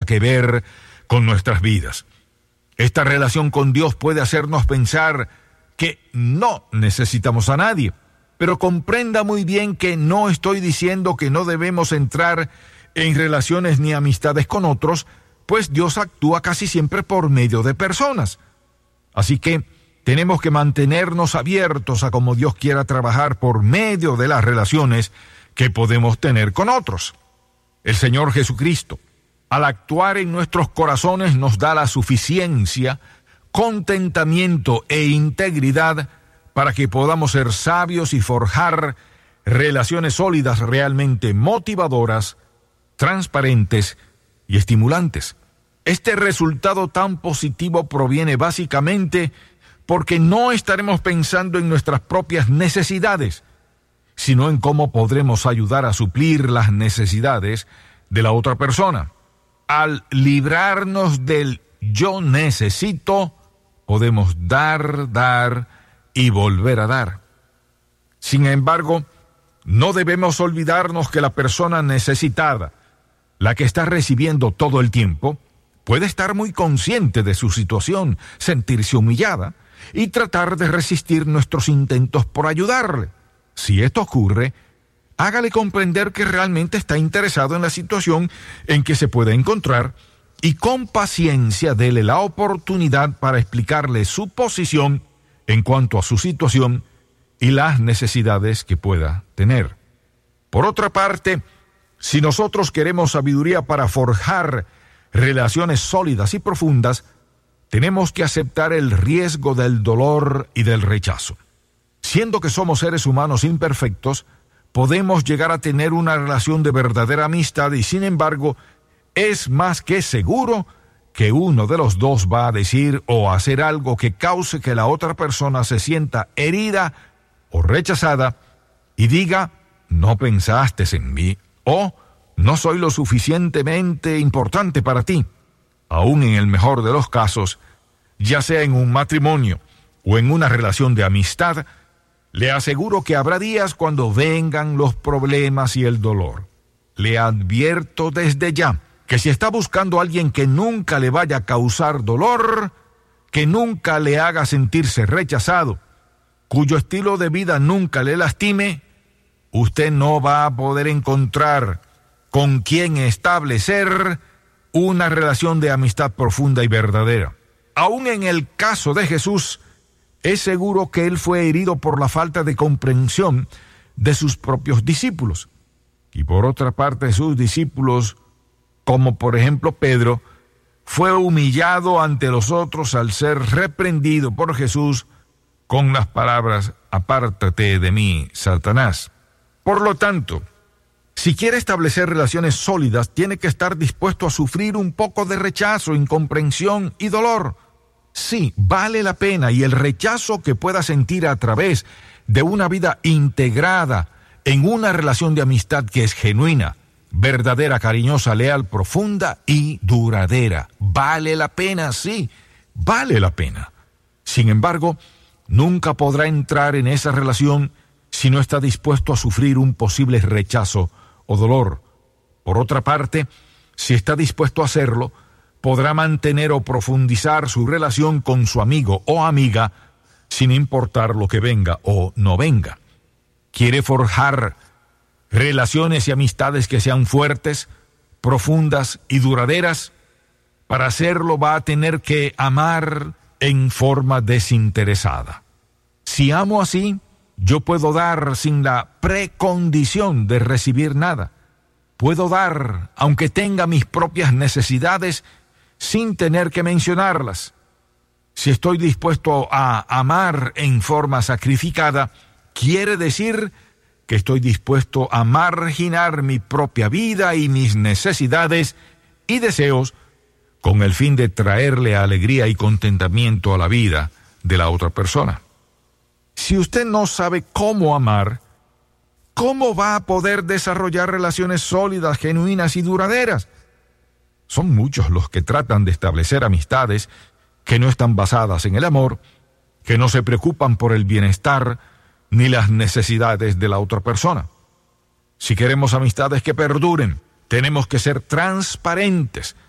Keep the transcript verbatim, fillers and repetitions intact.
que ver con nuestras vidas. Esta relación con Dios puede hacernos pensar que no necesitamos a nadie, pero comprenda muy bien que no estoy diciendo que no debemos entrar en relaciones ni amistades con otros, pues Dios actúa casi siempre por medio de personas. Así que tenemos que mantenernos abiertos a cómo Dios quiera trabajar por medio de las relaciones que podemos tener con otros. El Señor Jesucristo, al actuar en nuestros corazones, nos da la suficiencia, contentamiento e integridad para que podamos ser sabios y forjar relaciones sólidas realmente motivadoras, transparentes y estimulantes. Este resultado tan positivo proviene básicamente porque no estaremos pensando en nuestras propias necesidades, sino en cómo podremos ayudar a suplir las necesidades de la otra persona. Al librarnos del yo necesito, podemos dar, dar y volver a dar. Sin embargo, no debemos olvidarnos que la persona necesitada, la que está recibiendo todo el tiempo, puede estar muy consciente de su situación, sentirse humillada y tratar de resistir nuestros intentos por ayudarle. Si esto ocurre, hágale comprender que realmente está interesado en la situación en que se puede encontrar y con paciencia dele la oportunidad para explicarle su posición en cuanto a su situación y las necesidades que pueda tener. Por otra parte, si nosotros queremos sabiduría para forjar relaciones sólidas y profundas, tenemos que aceptar el riesgo del dolor y del rechazo. Siendo que somos seres humanos imperfectos, podemos llegar a tener una relación de verdadera amistad y, sin embargo, es más que seguro que uno de los dos va a decir o hacer algo que cause que la otra persona se sienta herida o rechazada y diga, no pensaste en mí, o no soy lo suficientemente importante para ti. Aún en el mejor de los casos, ya sea en un matrimonio o en una relación de amistad, le aseguro que habrá días cuando vengan los problemas y el dolor. Le advierto desde ya que si está buscando a alguien que nunca le vaya a causar dolor, que nunca le haga sentirse rechazado, cuyo estilo de vida nunca le lastime, usted no va a poder encontrar con quien establecer una relación de amistad profunda y verdadera. Aún en el caso de Jesús, es seguro que él fue herido por la falta de comprensión de sus propios discípulos. Y por otra parte, sus discípulos, como por ejemplo Pedro, fue humillado ante los otros al ser reprendido por Jesús con las palabras, apártate de mí, Satanás. Por lo tanto, si quiere establecer relaciones sólidas, tiene que estar dispuesto a sufrir un poco de rechazo, incomprensión y dolor. Sí, vale la pena, y el rechazo que pueda sentir a través de una vida integrada en una relación de amistad que es genuina, verdadera, cariñosa, leal, profunda y duradera. Vale la pena, sí, vale la pena. Sin embargo, nunca podrá entrar en esa relación si no está dispuesto a sufrir un posible rechazo o dolor. Por otra parte, si está dispuesto a hacerlo, podrá mantener o profundizar su relación con su amigo o amiga sin importar lo que venga o no venga. ¿Quiere forjar relaciones y amistades que sean fuertes, profundas y duraderas? Para hacerlo va a tener que amar en forma desinteresada. Si amo así, yo puedo dar sin la precondición de recibir nada. Puedo dar, aunque tenga mis propias necesidades, sin tener que mencionarlas. Si estoy dispuesto a amar en forma sacrificada, quiere decir que estoy dispuesto a marginar mi propia vida y mis necesidades y deseos con el fin de traerle alegría y contentamiento a la vida de la otra persona. Si usted no sabe cómo amar, ¿cómo va a poder desarrollar relaciones sólidas, genuinas y duraderas? Son muchos los que tratan de establecer amistades que no están basadas en el amor, que no se preocupan por el bienestar ni las necesidades de la otra persona. Si queremos amistades que perduren, tenemos que ser transparentes,